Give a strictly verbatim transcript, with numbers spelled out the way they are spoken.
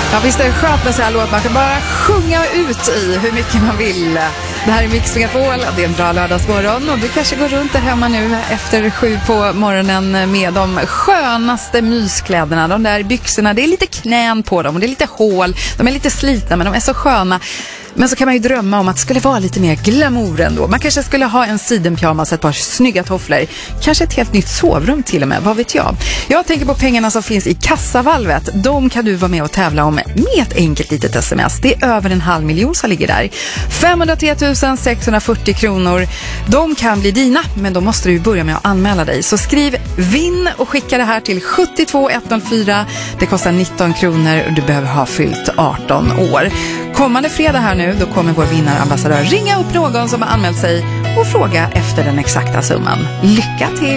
Ja, visst är det skönt med så här låt. Man kan bara sjunga ut i hur mycket man vill. Det här är Mix Megapol. Det är en bra lördagsmorgon och du kanske går runt där hemma nu efter sju på morgonen med de skönaste myskläderna. De där byxorna, det är lite knän på dem och det är lite hål. De är lite slitna men de är så sköna. Men så kan man ju drömma om att det skulle vara lite mer glamour ändå. Man kanske skulle ha en sidenpyjamas, ett par snygga tofflor. Kanske ett helt nytt sovrum till och med, vad vet jag. Jag tänker på pengarna som finns i kassavalvet. De kan du vara med och tävla om med ett enkelt litet sms. Det är över en halv miljon som ligger där. femhundratre tusen sexhundrafyrtio kronor. De kan bli dina, men då måste du börja med att anmäla dig. Så skriv vinn och skicka det här till sju två ett noll fyra. Det kostar nitton kronor och du behöver ha fyllt arton år. Kommande fredag här nu, då kommer vår vinnarambassadör ringa upp någon som har anmält sig och fråga efter den exakta summan. Lycka till!